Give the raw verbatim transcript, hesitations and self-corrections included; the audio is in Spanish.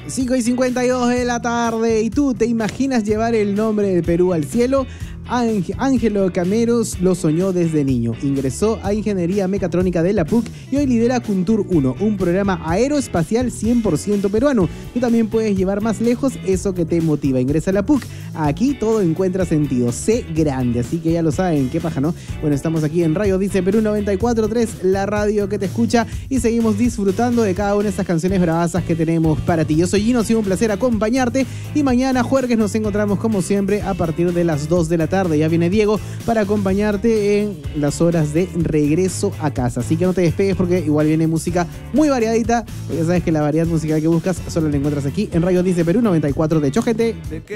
cinco y cincuenta y dos de la tarde. ¿Y tú te imaginas llevar el nombre del Perú al cielo? Ángelo Cameros lo soñó desde niño. Ingresó a Ingeniería Mecatrónica de la P U C y hoy lidera Kuntur uno, un programa aeroespacial cien por ciento peruano. Tú también puedes llevar más lejos eso que te motiva. Ingresa a la P U C. Aquí todo encuentra sentido. Sé grande, así que ya lo saben. Qué paja, ¿no? Bueno, estamos aquí en Radio Dice Perú noventa y cuatro punto tres, la radio que te escucha, y seguimos disfrutando de cada una de estas canciones bravasas que tenemos para ti. Yo soy Gino, ha sido un placer acompañarte y mañana jueves nos encontramos como siempre a partir de las dos de la tarde. Ya viene Diego para acompañarte en las horas de regreso a casa. Así que no te despegues porque igual viene música muy variadita. Ya sabes que la variedad musical que buscas solo la encuentras aquí en Radio Dice Perú noventa y cuatro. De hecho, gente.